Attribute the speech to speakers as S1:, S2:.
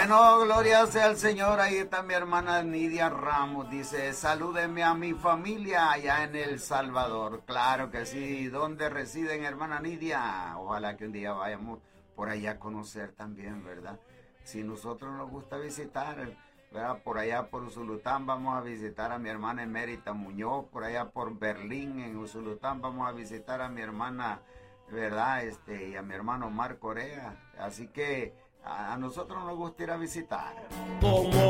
S1: Bueno, gloria sea al Señor. Ahí está mi hermana Nidia Ramos. Dice, salúdeme a mi familia allá en El Salvador. Claro que sí. ¿Dónde residen, hermana Nidia? Ojalá que un día vayamos por allá a conocer también, ¿verdad? Si nosotros nos gusta visitar, ¿verdad? Por allá por Usulután vamos a visitar a mi hermana Emérita Muñoz. Por allá por Berlín, en Usulután, vamos a visitar a mi hermana, ¿verdad? Y a mi hermano Mar Corea. Así que a nosotros nos gusta ir a visitar.